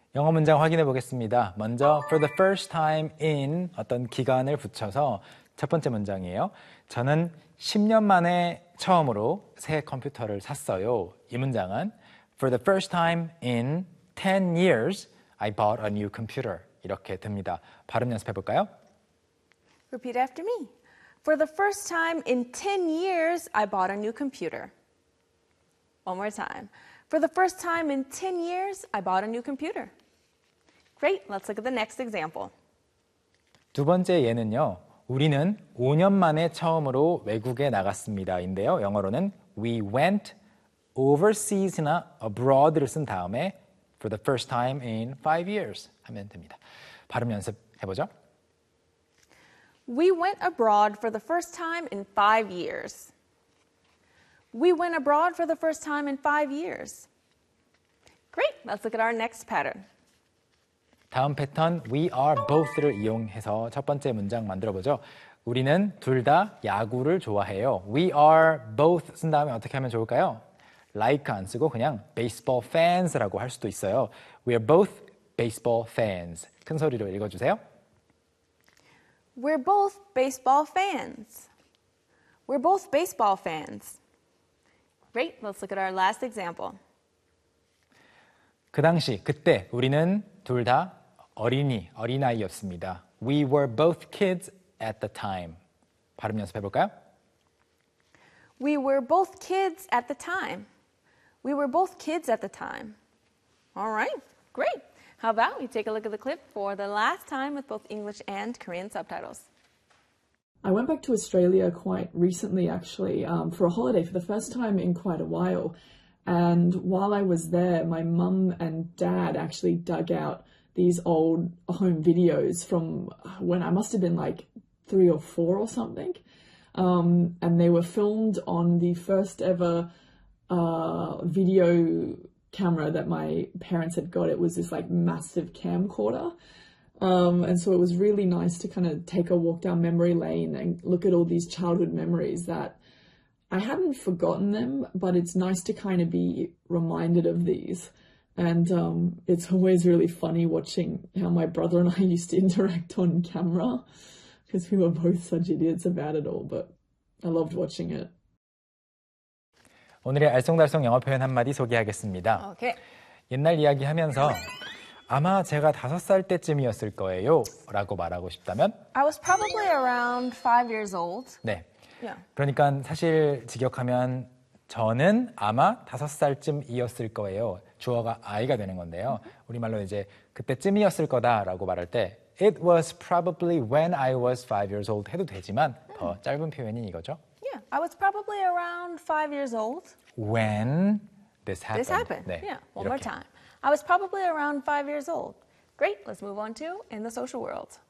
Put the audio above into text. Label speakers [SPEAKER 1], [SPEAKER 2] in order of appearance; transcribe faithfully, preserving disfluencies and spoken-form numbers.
[SPEAKER 1] 영어 문장 확인해 보겠습니다. 먼저 for the first time in 어떤 기간을 붙여서 첫 번째 문장이에요. 저는 십 년 만에 처음으로 새 컴퓨터를 샀어요. 이 문장은 for the first time in ten years I bought a new computer. 이렇게 됩니다. 발음 연습해 볼까요?
[SPEAKER 2] Repeat after me. For the first time in ten years I bought a new computer. One more time. For the first time in ten years I bought a new computer. Great. Let's look at the next example.
[SPEAKER 1] 두 번째 예는요. 우리는 오 년 만에 처음으로 외국에 나갔습니다. 인데요. 영어로는 we went overseas나 abroad를 쓴 다음에 for the first time in five years 하면 됩니다. 발음 연습해 보죠.
[SPEAKER 2] We went abroad for the first time in five years. We went abroad for the first time in five years. Great. Let's look at our next pattern.
[SPEAKER 1] 다음 패턴 we are both를 이용해서 첫 번째 문장 만들어 보죠. 우리는 둘 다 야구를 좋아해요. We are both 쓴 다음에 어떻게 하면 좋을까요? like 안 쓰고 그냥 baseball fans라고 할 수도 있어요. We are both baseball fans. 큰 소리로 읽어주세요.
[SPEAKER 2] We're both baseball fans. We're both baseball fans. Great. Let's look at our last example.
[SPEAKER 1] 그 당시, 그때 우리는 둘 다 어린이, 어린아이였습니다. We were both kids at the time. 발음 연습해 볼까요?
[SPEAKER 2] We were both kids at the time. We were both kids at the time. All right, great. How about we take a look at the clip for the last time with both English and Korean subtitles.
[SPEAKER 3] I went back to Australia quite recently, actually, um, for a holiday for the first time in quite a while. And while I was there, my mum and dad actually dug out these old home videos from when I must have been like three or four or something. Um, and they were filmed on the first ever uh, video camera that my parents had got. It was this like massive camcorder. Um, and so it was really nice to kind of take a walk down memory lane and look at all these childhood memories that I hadn't forgotten them, but it's nice to kind of be reminded of these. And um, it's always really funny watching how my brother and I used to interact on camera because we were both such idiots about it all, but I loved watching it.
[SPEAKER 1] 오늘의 알쏭달쏭 영어 표현 한마디 소개하겠습니다.
[SPEAKER 2] Okay.
[SPEAKER 1] 옛날 이야기 하면서 아마 제가 다섯 살 때쯤이었을 거예요 라고 말하고 싶다면
[SPEAKER 2] I was probably around five years old.
[SPEAKER 1] 네.
[SPEAKER 2] Yeah.
[SPEAKER 1] 그러니까 사실 직역하면 저는 아마 다섯 살쯤이었을 거예요. 주어가 I가 되는 건데요. 우리말로 이제 그때쯤이었을 거다라고 말할 때 It was probably when I was five years old 해도 되지만 더 짧은 표현이 이거죠.
[SPEAKER 2] Yeah, I was probably around five years old.
[SPEAKER 1] When this happened.
[SPEAKER 2] This happened.
[SPEAKER 1] 네,
[SPEAKER 2] Yeah, one more
[SPEAKER 1] 이렇게.
[SPEAKER 2] time. I was probably around five years old. Great, let's move on to in the social world.